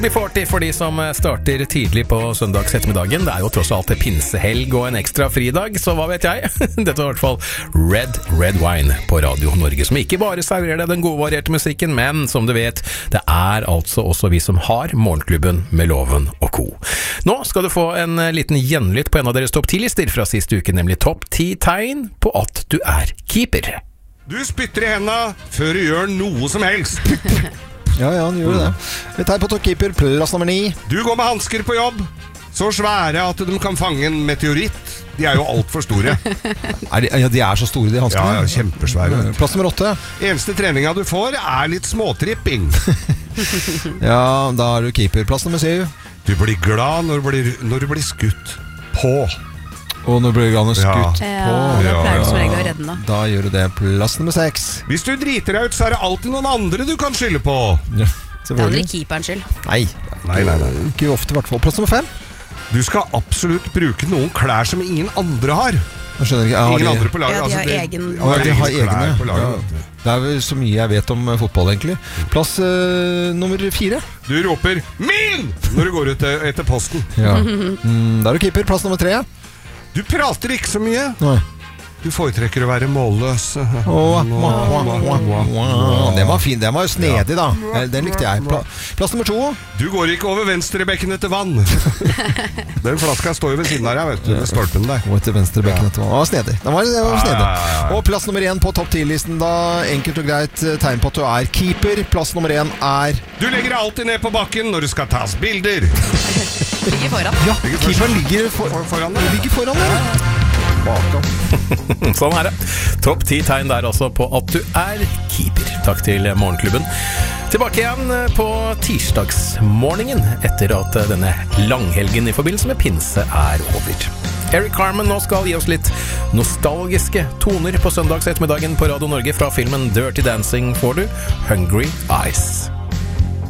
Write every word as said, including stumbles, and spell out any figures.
førti for de som starter tidlig på søndags ettermiddagen. Det er jo tross alt pinsehelg og en ekstra fridag, så hva vet jeg? Dette var i hvert fall Red Red Wine på Radio Norge, som ikke bare serverer deg den gode varierte musikken, men som du vet, det er altså også vi som har Morgenklubben med Loven og Co. Nå skal du få en liten gjenlytt på en av deres topp ti-lister fra siste uke, nemlig topp ti tegn på at du er keeper. Du spytter i hendene før du gjør noe som helst. Ja, ja, han gjorde det. Vi tar på toppkeeper, plass nummer ni. Du går med hansker på jobb, så svære at de kan fange en meteoritt. De er jo alt for store. Er de, ja, de er så store, de hanskene. Ja, ja, kjempesvære. Plass nummer åtte. Eneste treninga du får er litt småtripping. Ja, da er du keeper. Plass nummer syv. Du blir glad når du blir, når du blir skutt på. Og når blir han skutt ja. på. Ja, da pleier du som regel å redde den da. Da gjør du det. Plass nummer seks. Hvis du driter deg ut, så er det alltid noen andre du kan skylde på. Ja, Det er aldri keeperens skyld. Nei, nei, nei, nei. Ikke ofte, i hvert fall. Plass nummer fem. Du skal absolutt bruke noen klær som ingen andre har. Jeg skjønner ikke. Ingen de... andre på laget. Ja, de har altså, egen. Ja, de har egne. På laget. Ja. Det er vel så mye jeg vet om fotball, egentlig. Plass uh, nummer fire. Du roper 'min!' når du går ut etter posten. Ja. Mm, da er du keeper. Plass nummer tre. Du prater ikke så mye. Nei. Du foretrekker å være målløs. Oh, den var fin, den var jo snedig da. Den likte jeg. Pla Plass nummer to. Du går ikke over venstrebekken etter vann. Den flaska står jo ved siden av deg, vet du, ved stolpen der. Gå etter venstrebekken etter vann. Den var snedig. Den var, den var snedig. Og plass nummer én på topp ti-listen da. Enkelt og greit tegn på at du er keeper. Plass nummer én er... Du legger alltid ned på bakken når du skal tas bilder. Ligger foran. Ja, keeperen ligger for foran deg. Ligger foran deg. Sånn er det. Topp ti tegn der også på at du er keeper. Takk til Morgenklubben. Tilbake igjen på tirsdagsmorgenen etter at denne langhelgen i forbindelse med pinse er over. Eric Carmen nå skal gi oss litt nostalgiske toner på søndags ettermiddagen på Radio Norge fra filmen Dirty Dancing får du Hungry Eyes.